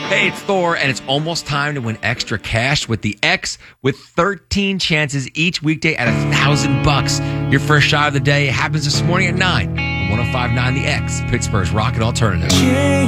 Hey, it's Thor, and it's almost time to win extra cash with the X with 13 chances each weekday at $1,000. Your first shot of the day happens this morning at 9 on 105.9 The X, Pittsburgh's Rocket Alternative.